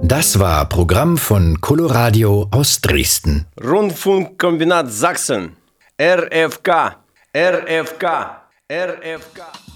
Das war Programm von Coloradio aus Dresden. Rundfunkkombinat Sachsen. RFK. RFK. RFK.